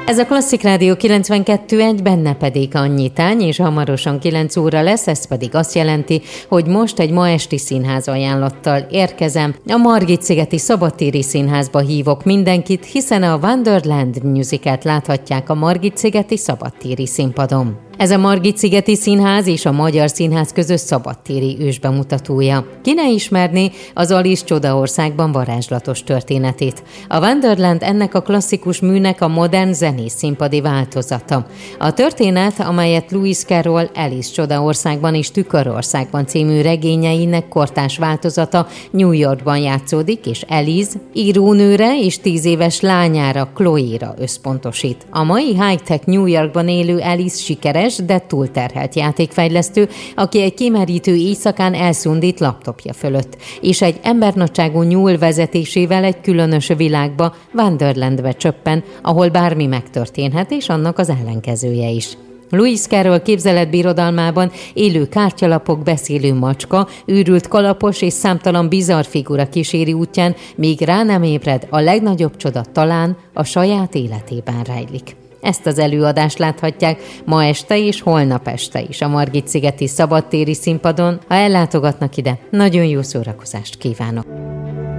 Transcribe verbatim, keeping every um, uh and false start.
Ez a Klasszik Rádió kilencvenkettő egy, benne pedig annyi tány, és hamarosan kilenc óra lesz, ez pedig azt jelenti, hogy most egy ma esti színház ajánlattal érkezem. A Margit-szigeti Szabadtéri Színházba hívok mindenkit, hiszen a Wonderland musicalt láthatják a Margit-szigeti Szabadtéri színpadon. Ez a Margit-szigeti Színház és a Magyar Színház közös szabadtéri ősbemutatója. Ki ne ismerné az Alice Csodaországban varázslatos történetét. A Wonderland ennek a klasszikus műnek a modern zenés színpadi változata. A történet, amelyet Lewis Carroll Alice Csodaországban és Tükörországban című regényeinek kortárs változata New Yorkban játszódik, és Alice írónőre és tíz éves lányára, Chloe-ra összpontosít. A mai high-tech New Yorkban élő Alice sikeres, de túlterhelt játékfejlesztő, aki egy kimerítő éjszakán elszundít laptopja fölött, és egy embernagyságú nyúl vezetésével egy különös világba, Wonderlandbe csöppen, ahol bármi megtörténhet, és annak az ellenkezője is. Lewis Carroll képzeletbirodalmában élő kártyalapok, beszélő macska, őrült kalapos és számtalan bizarr figura kíséri útján, míg rá nem ébred, a legnagyobb csoda talán a saját életében rejlik. Ezt az előadást láthatják ma este és holnap este is a Margit-szigeti Szabadtéri színpadon. Ha ellátogatnak ide, nagyon jó szórakozást kívánok!